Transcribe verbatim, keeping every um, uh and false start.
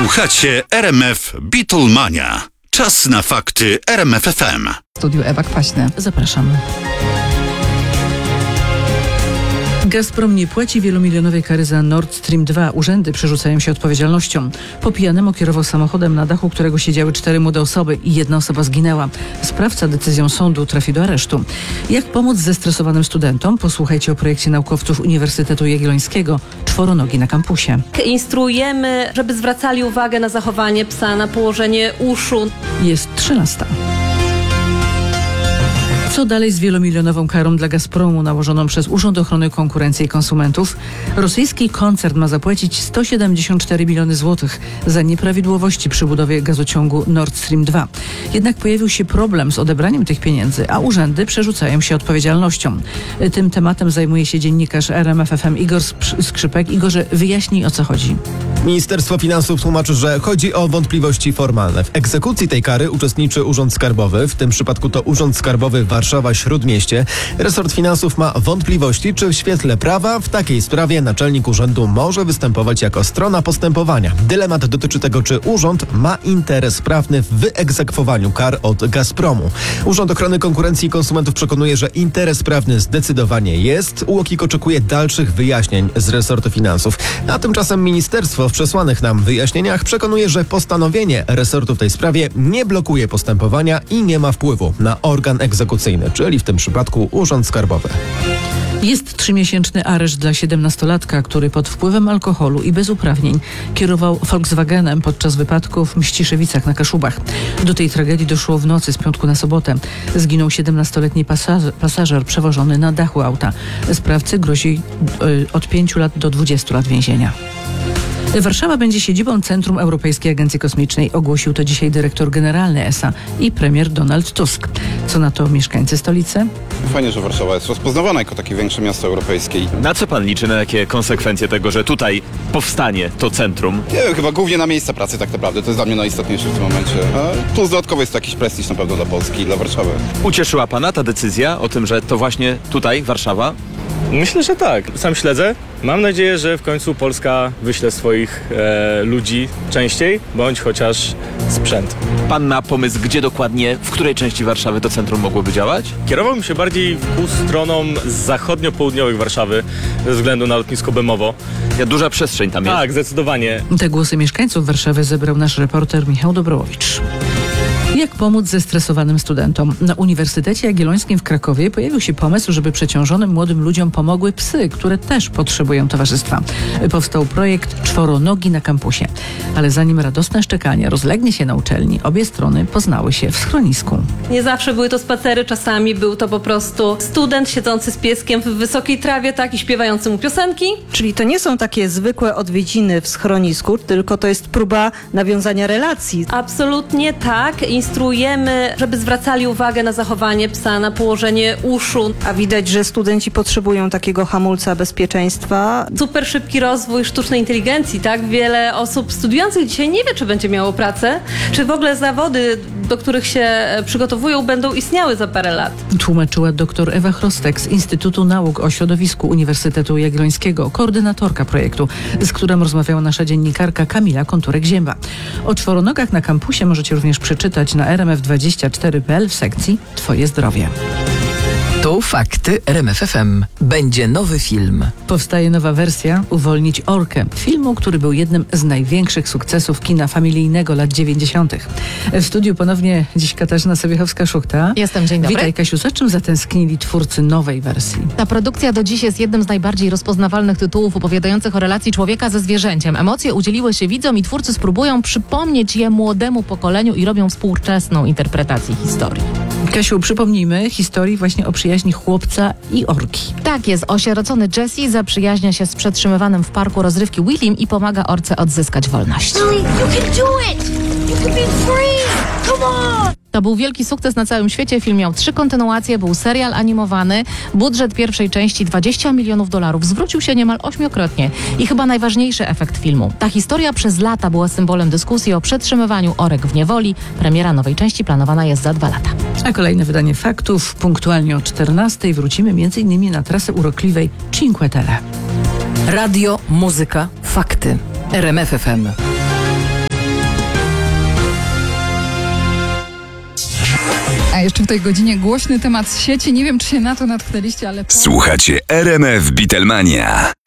Słuchacie R M F Beatlemania. Czas na fakty R M F F M. W studiu Ewa Kwaśny. Zapraszam. Gazprom nie płaci wielomilionowej kary za Nord Stream dwa. Urzędy przerzucają się odpowiedzialnością. Po pijanemu kierował samochodem, na dachu którego siedziały cztery młode osoby i jedna osoba zginęła. Sprawca decyzją sądu trafi do aresztu. Jak pomóc zestresowanym studentom? Posłuchajcie o projekcie naukowców Uniwersytetu Jagiellońskiego Czworonogi na kampusie. Instruujemy, żeby zwracali uwagę na zachowanie psa, na położenie uszu. Jest trzynasta. Co dalej z wielomilionową karą dla Gazpromu nałożoną przez Urząd Ochrony Konkurencji i Konsumentów? Rosyjski koncern ma zapłacić sto siedemdziesiąt cztery miliony złotych za nieprawidłowości przy budowie gazociągu Nord Stream dwa. Jednak pojawił się problem z odebraniem tych pieniędzy, a urzędy przerzucają się odpowiedzialnością. Tym tematem zajmuje się dziennikarz R M F F M Igor Skrzypek. Igorze, wyjaśnij, o co chodzi. Ministerstwo Finansów tłumaczy, że chodzi o wątpliwości formalne. W egzekucji tej kary uczestniczy Urząd Skarbowy, w tym przypadku to Urząd Skarbowy Warszawa-Śródmieście. Resort Finansów ma wątpliwości, czy w świetle prawa w takiej sprawie naczelnik urzędu może występować jako strona postępowania. Dylemat dotyczy tego, czy urząd ma interes prawny w wyegzekwowaniu kar od Gazpromu. Urząd Ochrony Konkurencji i Konsumentów przekonuje, że interes prawny zdecydowanie jest. U O K I K oczekuje dalszych wyjaśnień z resortu finansów. A tymczasem ministerstwo w przesłanych nam wyjaśnieniach przekonuje, że postanowienie resortu w tej sprawie nie blokuje postępowania i nie ma wpływu na organ egzekucyjny, czyli w tym przypadku Urząd Skarbowy. Jest trzymiesięczny areszt dla siedemnastolatka, który pod wpływem alkoholu i bez uprawnień kierował Volkswagenem podczas wypadku w Mściszewicach na Kaszubach. Do tej tragedii doszło w nocy z piątku na sobotę. Zginął siedemnastoletni pasażer, pasażer przewożony na dachu auta. Sprawcy grozi y, od pięciu lat do dwudziestu lat więzienia. Warszawa będzie siedzibą Centrum Europejskiej Agencji Kosmicznej. Ogłosił to dzisiaj dyrektor generalny E S A i premier Donald Tusk. Co na to mieszkańcy stolicy? Fajnie, że Warszawa jest rozpoznawana jako takie większe miasto europejskie. Na co pan liczy, na jakie konsekwencje tego, że tutaj powstanie to centrum? Nie wiem, chyba głównie na miejsca pracy tak naprawdę. To jest dla mnie najistotniejsze w tym momencie. A plus dodatkowo jest to jakiś prestiż na pewno dla Polski i dla Warszawy. Ucieszyła pana ta decyzja o tym, że to właśnie tutaj, Warszawa? Myślę, że tak. Sam śledzę. Mam nadzieję, że w końcu Polska wyśle swoich e, ludzi częściej, bądź chociaż sprzęt. Pan ma pomysł, gdzie dokładnie, w której części Warszawy to centrum mogłoby działać? Kierowałbym się bardziej ku stronom zachodnio-południowych Warszawy ze względu na lotnisko Bemowo. Ja, duża przestrzeń tam jest. Tak, zdecydowanie. Te głosy mieszkańców Warszawy zebrał nasz reporter Michał Dobrołowicz. Jak pomóc zestresowanym studentom? Na Uniwersytecie Jagiellońskim w Krakowie pojawił się pomysł, żeby przeciążonym młodym ludziom pomogły psy, które też potrzebują towarzystwa. Powstał projekt Czworonogi na kampusie. Ale zanim radosne szczekanie rozlegnie się na uczelni, obie strony poznały się w schronisku. Nie zawsze były to spacery, czasami był to po prostu student siedzący z pieskiem w wysokiej trawie, tak, i śpiewający mu piosenki. Czyli to nie są takie zwykłe odwiedziny w schronisku, tylko to jest próba nawiązania relacji. Absolutnie tak. Instruujemy, żeby zwracali uwagę na zachowanie psa, na położenie uszu. A widać, że studenci potrzebują takiego hamulca bezpieczeństwa. Super szybki rozwój sztucznej inteligencji, tak? Wiele osób studiujących dzisiaj nie wie, czy będzie miało pracę, czy w ogóle zawody, do których się przygotowują, będą istniały za parę lat. Tłumaczyła dr Ewa Chrostek z Instytutu Nauk o Środowisku Uniwersytetu Jagiellońskiego, koordynatorka projektu, z którym rozmawiała nasza dziennikarka Kamila Konturek-Zięba. O czworonogach na kampusie możecie również przeczytać na r m f dwadzieścia cztery kropka p l w sekcji Twoje zdrowie. To fakty R M F F M. Będzie nowy film. Powstaje nowa wersja Uwolnić orkę. Filmu, który był jednym z największych sukcesów kina familijnego lat dziewięćdziesiątych. W studiu ponownie dziś Katarzyna Sobiechowska-Szuchta. Jestem, dzień dobry. Witaj, Kasiu. Za czym zatęsknili twórcy nowej wersji? Ta produkcja do dziś jest jednym z najbardziej rozpoznawalnych tytułów opowiadających o relacji człowieka ze zwierzęciem. Emocje udzieliły się widzom i twórcy spróbują przypomnieć je młodemu pokoleniu i robią współczesną interpretację historii. Kasiu, przypomnijmy historii właśnie o przyjaźni chłopca i orki. Tak jest. Osierocony Jesse zaprzyjaźnia się z przetrzymywanym w parku rozrywki Willim i pomaga orce odzyskać wolność. Lily, you can do it! You can be free! Come on! To był wielki sukces na całym świecie. Film miał trzy kontynuacje, był serial animowany. Budżet pierwszej części dwadzieścia milionów dolarów. Zwrócił się niemal ośmiokrotnie. I chyba najważniejszy efekt filmu. Ta historia przez lata była symbolem dyskusji o przetrzymywaniu orek w niewoli. Premiera nowej części planowana jest za dwa lata. A kolejne wydanie faktów punktualnie o czternastej. Wrócimy m.in. na trasę urokliwej Cinque Terre. Radio, muzyka, fakty. R M F F M. A jeszcze w tej godzinie głośny temat z sieci. Nie wiem, czy się na to natknęliście, ale... Słuchacie R M F Beatlemania.